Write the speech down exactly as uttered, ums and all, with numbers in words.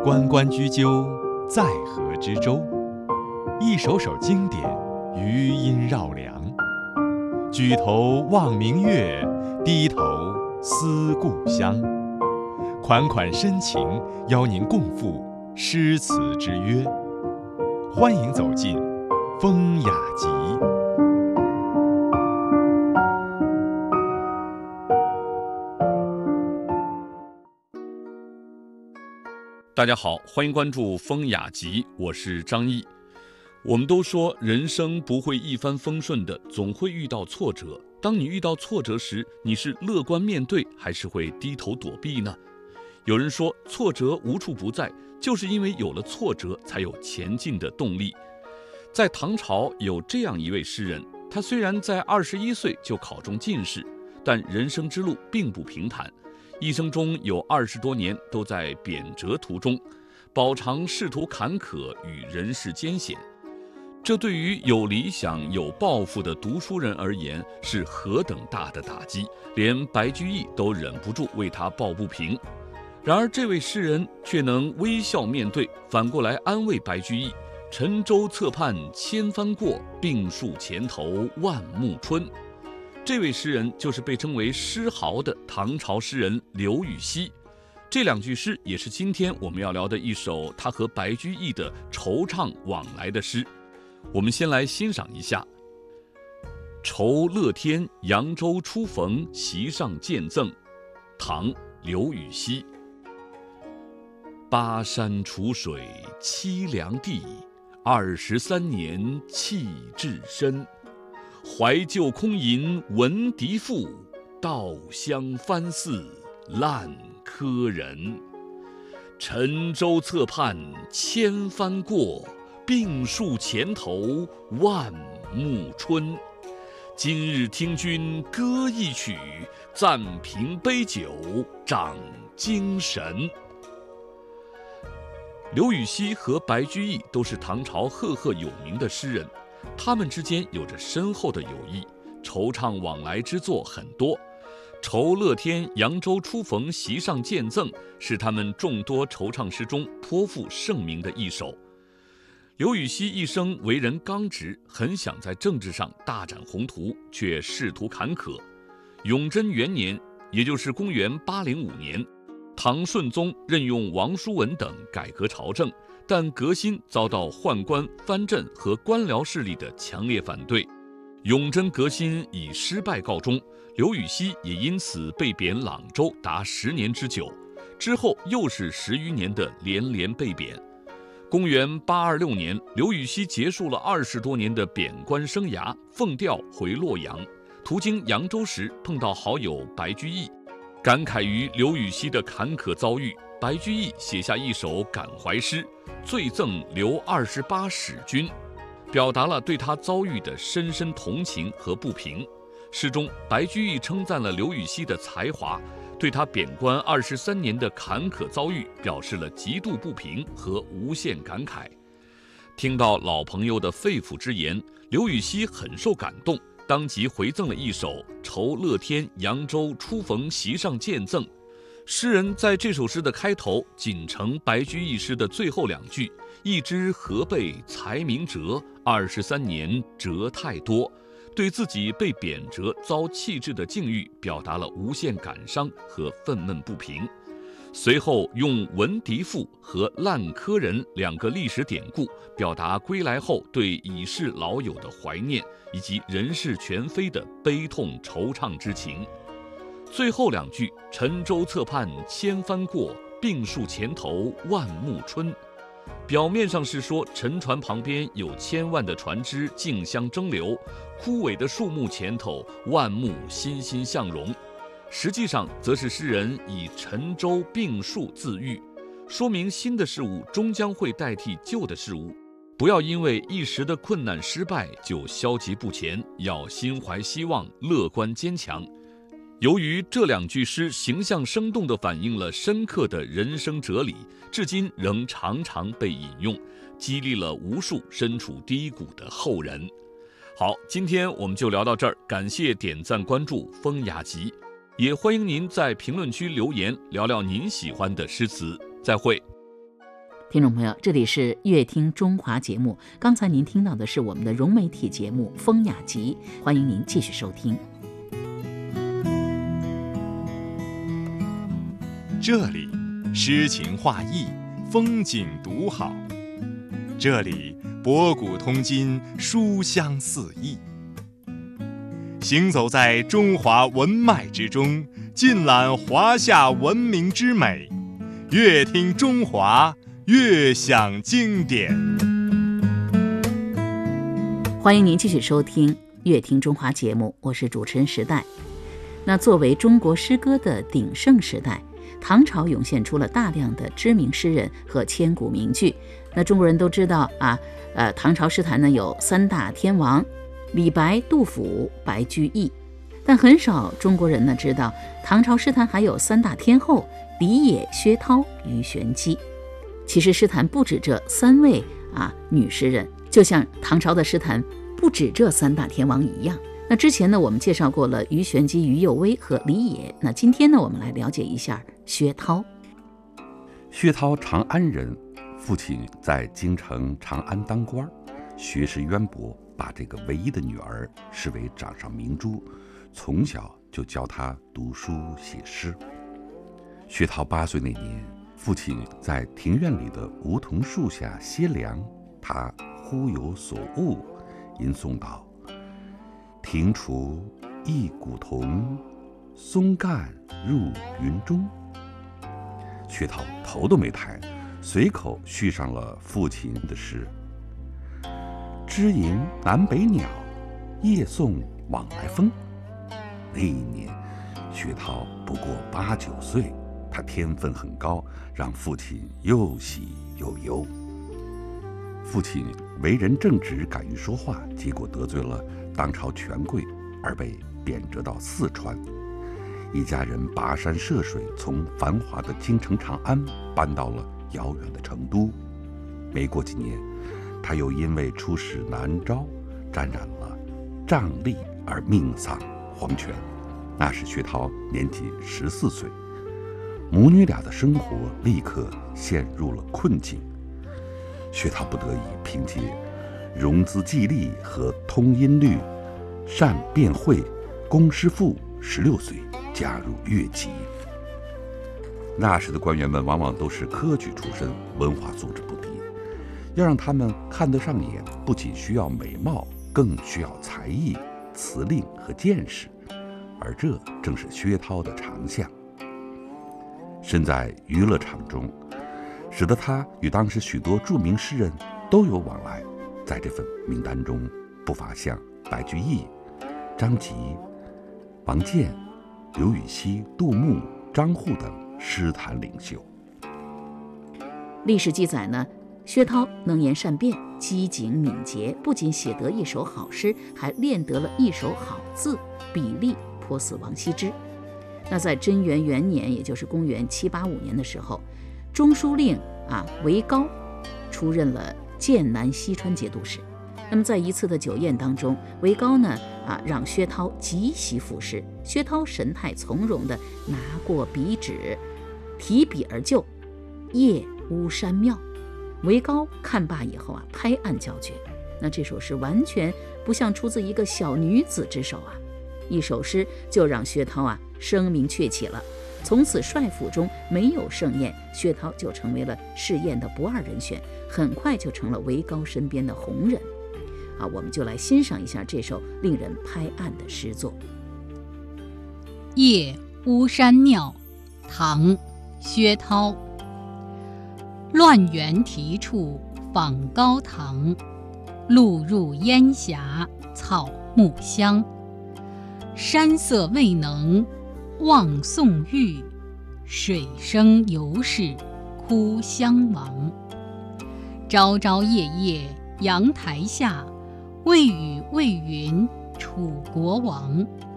关关雎鸠，在河之洲。一首首经典，余音绕梁。举头望明月，低头思故乡。款款深情，邀您共赴诗词之约。欢迎走进风雅集。 大家好，欢迎关注风雅集，我是张毅。我们都说人生不会一帆风顺的，总会遇到挫折。当你遇到挫折时，你是乐观面对，还是会低头躲避呢？有人说挫折无处不在，就是因为有了挫折，才有前进的动力。在唐朝有这样一位诗人，他虽然在二十一岁就考中进士，但人生之路并不平坦。一生中有二十多年都在贬谪途中，饱尝仕途坎坷与人世艰险。这对于有理想、有抱负的读书人而言，是何等大的打击，连白居易都忍不住为他抱不平。然而这位诗人却能微笑面对，反过来安慰白居易：沉舟侧畔千帆过，病树前头万木春。这位诗人就是被称为诗豪的唐朝诗人刘禹锡。这两句诗也是今天我们要聊的一首他和白居易的惆怅往来的诗。我们先来欣赏一下。酬乐天扬州初逢席上见赠，唐·刘禹锡。巴山楚水凄凉地，二十三年弃置身。怀旧空吟闻笛赋，稻香翻似烂柯人。沉舟侧畔千帆过，病树前头万木春。今日听君歌一曲，暂凭杯酒长精神。刘禹锡和白居易都是唐朝赫赫有名的诗人，他们之间有着深厚的友谊，惆怅往来之作很多。酬乐天扬州初逢席上见赠是他们众多惆怅诗中颇负盛名的一首。刘禹锡一生为人刚直，很想在政治上大展宏图，却仕途坎坷。永贞元年，也就是公元八零五年，唐顺宗任用王叔文等改革朝政，但革新遭到宦官、藩镇和官僚势力的强烈反对。永贞革新以失败告终，刘禹锡也因此被贬朗州达十年之久，之后又是十余年的连连被贬。公元八二六年，刘禹锡结束了二十多年的贬官生涯，奉调回洛阳。途经扬州时，碰到好友白居易，感慨于刘禹锡的坎坷遭遇，白居易写下一首感怀诗，醉赠刘二十八使君，表达了对他遭遇的深深同情和不平。诗中，白居易称赞了刘禹锡的才华，对他贬官二十三年的坎坷遭遇表示了极度不平和无限感慨。听到老朋友的肺腑之言，刘禹锡很受感动，当即回赠了一首酬乐天扬州初逢席上见赠。诗人在这首诗的开头仅承白居易诗的最后两句：一知河背才名折，二十三年折太多，对自己被贬谪遭弃置的境遇表达了无限感伤和愤懑不平。随后用闻笛赋和烂柯人两个历史典故，表达归来后对已逝老友的怀念，以及人事全非的悲痛惆怅之情。最后两句：沉舟侧畔千帆过，病树前头万木春。表面上是说沉船旁边有千万的船只竞相争流，枯萎的树木前头万木欣欣向荣。实际上则是诗人以沉舟病树自喻，说明新的事物终将会代替旧的事物，不要因为一时的困难失败就消极不前，要心怀希望，乐观坚强。由于这两句诗形象生动地反映了深刻的人生哲理，至今仍常常被引用，激励了无数身处低谷的后人。好，今天我们就聊到这儿，感谢点赞关注风雅集，也欢迎您在评论区留言聊聊您喜欢的诗词。再会。 听众朋友，这里是乐听中华节目，刚才您听到的是我们的融媒体节目《风雅集》，欢迎您继续收听。 这里诗情画意，风景独好，这里博古通今，书香四溢。行走在中华文脉之中，尽览华夏文明之美，乐听中华，乐享经典。 欢迎您继续收听乐听中华节目，我是主持人时代。那作为中国诗歌的鼎盛时代，唐朝涌现出了大量的知名诗人和千古名句。那中国人都知道啊，呃，唐朝诗坛呢有三大天王，李白、杜甫、白居易。但很少中国人呢知道，唐朝诗坛还有三大天后，李野、薛涛、鱼玄机。其实诗坛不止这三位啊女诗人，就像唐朝的诗坛不止这三大天王一样。那之前呢，我们介绍过了鱼玄机、于右威和李野。那今天呢，我们来了解一下薛涛。 薛涛长安人，父亲在京城长安当官，学识渊博，把这个唯一的女儿视为掌上明珠，从小就教她读书写诗。薛涛八岁那年，父亲在庭院里的梧桐树下歇凉，他忽有所悟，吟诵道：庭除一古桐，松干入云中。薛涛头都没抬，随口续上了父亲的诗：知吟南北鸟，夜送往来风。那一年薛涛不过八九岁，他天分很高，让父亲又喜又忧。父亲为人正直，敢于说话，结果得罪了当朝权贵，而被贬谪到四川。一家人跋山涉水，从繁华的京城长安搬到了遥远的成都。没过几年，他又因为出使南诏，沾染了瘴疠而命丧黄泉。那时薛涛年仅十四岁，母女俩的生活立刻陷入了困境。薛涛不得已凭借融资记力和通音律，善辩会，公师傅，十六岁加入乐籍。那时的官员们往往都是科举出身，文化素质不低，要让他们看得上眼，不仅需要美貌，更需要才艺、辞令和见识，而这正是薛涛的长项。身在娱乐场中，使得他与当时许多著名诗人都有往来。在这份名单中，不乏像白居易、张籍、王建、刘禹锡、杜牧、张祜等诗坛领袖。 历史记载呢，薛涛能言善辩，机警敏捷，不仅写得一首好诗，还练得了一手好字，笔力颇似王羲之。那在贞元元年，也就是公元七八五年的时候，中书令啊韦高出任了剑南西川节度使。那么在一次的酒宴当中，韦高呢啊让薛涛即席赋诗，薛涛神态从容地拿过笔纸，提笔而就：夜巫山庙。韦高看罢以后啊，拍案叫绝。那这首诗完全不像出自一个小女子之手啊，一首诗就让薛涛啊声名鹊起了。从此帅府中没有盛宴，薛涛就成为了试宴的不二人选，很快就成了韦高身边的红人。啊，我们就来欣赏一下这首令人拍案的诗作。 夜巫山庙，唐·薛涛。乱园题处访高堂，路入烟霞草木香。山色未能望宋玉，水声犹是哭襄王。朝朝夜夜阳台下，未雨未云楚国王。